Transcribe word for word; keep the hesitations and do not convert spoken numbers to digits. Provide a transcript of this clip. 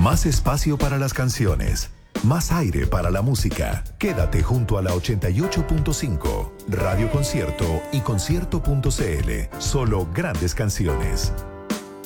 Más espacio para las canciones. Más aire para la música. Quédate junto a la ochenta y ocho punto cinco. Radio Concierto y concierto punto c l. Solo grandes canciones.